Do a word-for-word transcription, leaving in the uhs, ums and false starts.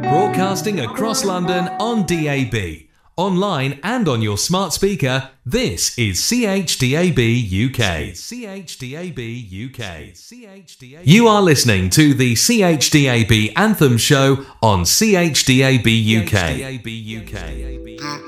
Broadcasting across London on D A B, online and on your smart speaker, this is C H D A B U K. C H D A B U K. You are listening to the C H D A B Anthem Show on C H D A B U K.